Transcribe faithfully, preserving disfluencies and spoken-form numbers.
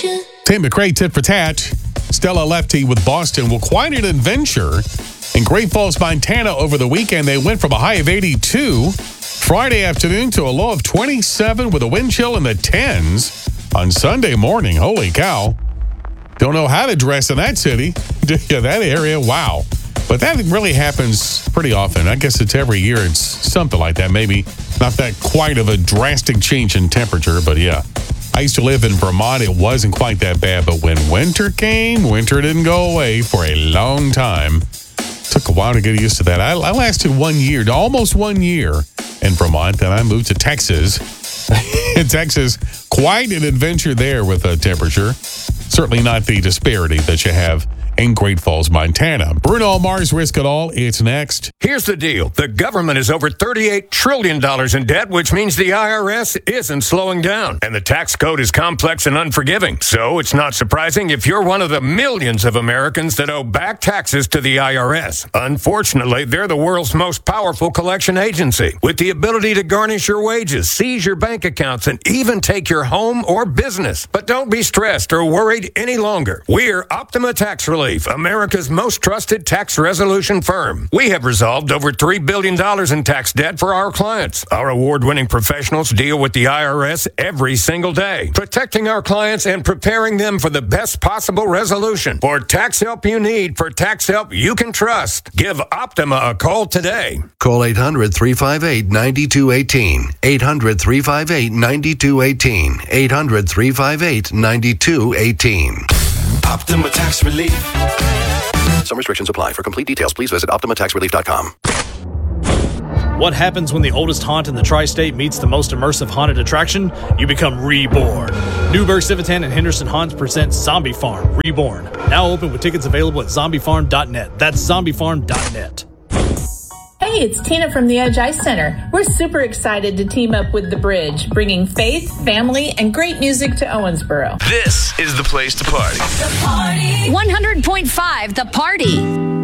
Tim McRae, tit for tat. Stella Lefty with Boston. Well, quite an adventure in Great Falls, Montana over the weekend. They went from a high of eighty-two Friday afternoon to a low of twenty-seven with a wind chill in the tens on Sunday morning. Holy cow. Don't know how to dress in that city, that area. Wow. But that really happens pretty often. I guess it's every year. It's something like that. Maybe not that quite of a drastic change in temperature, but yeah. I used to live in Vermont. It wasn't quite that bad, but when winter came, winter didn't go away for a long time. Took a while to get used to that. I, I lasted one year, almost one year in Vermont. Then I moved to Texas. In Texas, quite an adventure there with the temperature. Certainly not the disparity that you have in Great Falls, Montana. Bruno Mars, Risk It All. It's next. Here's the deal. The government is over thirty-eight trillion dollars in debt, which means the I R S isn't slowing down. And the tax code is complex and unforgiving. So it's not surprising if you're one of the millions of Americans that owe back taxes to the I R S. Unfortunately, they're the world's most powerful collection agency, with the ability to garnish your wages, seize your bank accounts, and even take your home or business. But don't be stressed or worried any longer. We're Optima Tax Relief, America's most trusted tax resolution firm. We have resolved over three billion dollars in tax debt for our clients. Our award-winning professionals deal with the I R S every single day, protecting our clients and preparing them for the best possible resolution. For tax help you need, for tax help you can trust, give Optima a call today. Call eight hundred, three five eight, nine two one eight. eight hundred, three five eight, nine two one eight. eight hundred, three five eight, nine two one eight. Optima Tax Relief. Some restrictions apply. For complete details, please visit optima tax relief dot com. What happens when the oldest haunt in the tri-state meets the most immersive haunted attraction? You become reborn. Newburgh, Civitan, and Henderson Haunts present Zombie Farm Reborn. Now open with tickets available at zombie farm dot net. That's zombie farm dot net. Hey, it's Tina from the Edge Ice Center. We're super excited to team up with The Bridge, bringing faith, family, and great music to Owensboro. This is the place to party. The party. one hundred point five The Party.